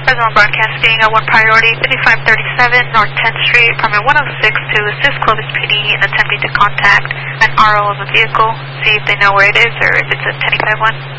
Fresno Broadcasting, 1 priority, 5537 North 10th Street, apartment 106 to assist Clovis PD in attempting to contact an RO of a vehicle, see if they know where it is or if it's a 1051.